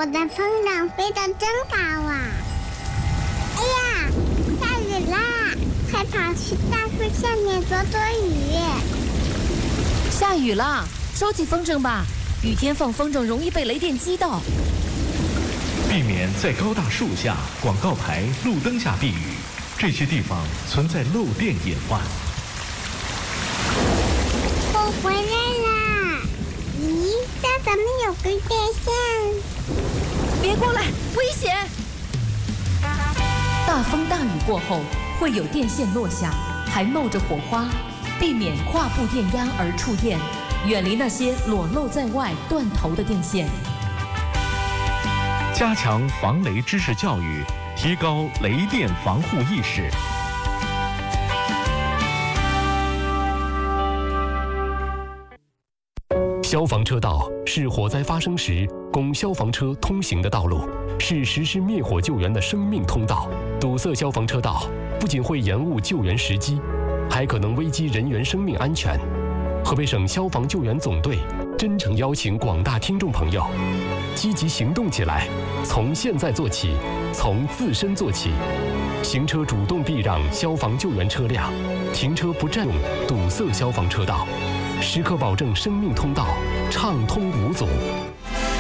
我的风筝飞得真高啊！哎呀，下雨啦！快跑去大树下面躲躲雨。 下雨啦，收起风筝吧。雨天放风筝容易被雷电击到。 避免在高大树下、广告牌、路灯下避雨，这些地方存在漏电隐患。 我回来啦！咦，这怎么有根电线？ 别过来，危险！大风大雨过后，会有电线落下，还冒着火花，避免跨步电压而触电，远离那些裸露在外、断头的电线。 加强防雷知识教育，提高雷电防护意识。 消防车道是火灾发生时供消防车通行的道路，是实施灭火救援的生命通道。堵塞消防车道不仅会延误救援时机，还可能危及人员生命安全。河北省消防救援总队真诚邀请广大听众朋友积极行动起来，从现在做起，从自身做起。行车主动避让消防救援车辆，停车不占用堵塞消防车道，时刻保证生命通道畅通无阻。